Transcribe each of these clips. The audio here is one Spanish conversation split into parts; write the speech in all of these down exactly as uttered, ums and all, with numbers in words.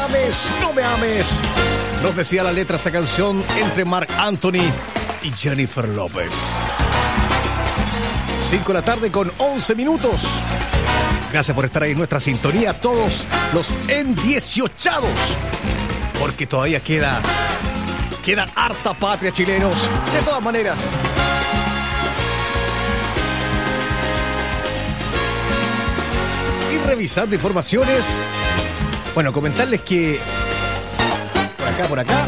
ames, no me ames. Nos decía la letra esa canción entre Marc Anthony y Jennifer López. cinco de la tarde con once minutos. Gracias por estar ahí en nuestra sintonía, todos los en dieciochados. Porque todavía queda, queda harta patria, chilenos. De todas maneras. Y revisando informaciones, bueno, comentarles que por acá, por acá,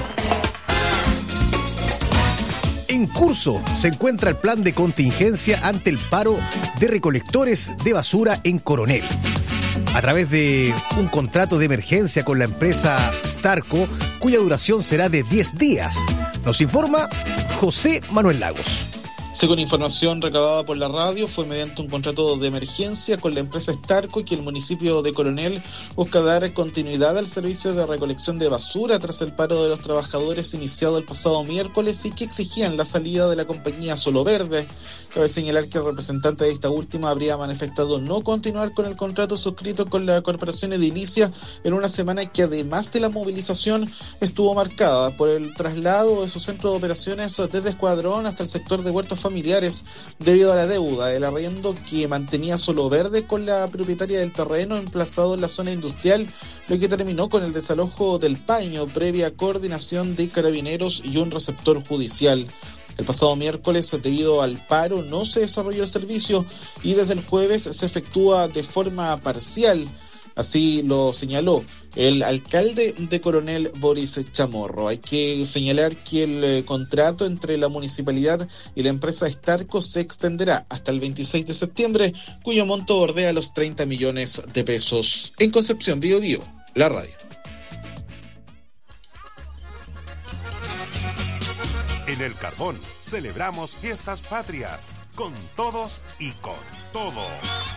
en curso se encuentra el plan de contingencia ante el paro de recolectores de basura en Coronel. A través de un contrato de emergencia con la empresa Starco, cuya duración será de diez días. Nos informa José Manuel Lagos. Según información recabada por la radio, fue mediante un contrato de emergencia con la empresa Starco que el municipio de Coronel busca dar continuidad al servicio de recolección de basura tras el paro de los trabajadores iniciado el pasado miércoles y que exigían la salida de la compañía Solo Verde. Cabe señalar que el representante de esta última habría manifestado no continuar con el contrato suscrito con la corporación edilicia en una semana que, además de la movilización, estuvo marcada por el traslado de su centro de operaciones desde Escuadrón hasta el sector de Huertos Familiares debido a la deuda del arriendo que mantenía Solo Verde con la propietaria del terreno emplazado en la zona industrial, lo que terminó con el desalojo del paño previa coordinación de carabineros y un receptor judicial. El pasado miércoles, debido al paro, no se desarrolló el servicio y desde el jueves se efectúa de forma parcial. Así lo señaló el alcalde de Coronel, Boris Chamorro. Hay que señalar que el eh, contrato entre la municipalidad y la empresa Starco se extenderá hasta el veintiséis de septiembre, cuyo monto bordea los treinta millones de pesos. En Concepción, Bío Bío, la radio. En El Carbón celebramos fiestas patrias con todos y con todo.